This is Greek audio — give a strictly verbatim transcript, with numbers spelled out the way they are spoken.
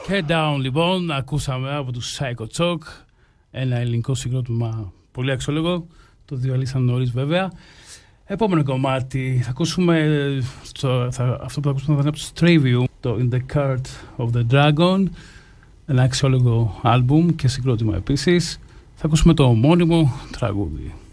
Head Down, λοιπόν, ακούσαμε από τους Psycho Choke, ένα ελληνικό συγκρότημα πολύ αξιόλογο, το διαλύσαν νωρίς βέβαια. Επόμενο κομμάτι, θα ακούσουμε, στο, θα, αυτό που θα ακούσουμε θα είναι από το Stravio, το In the Cart of the Dragon, ένα αξιόλογο άλμπουμ και συγκρότημα επίσης. Θα ακούσουμε το ομώνυμο τραγούδι.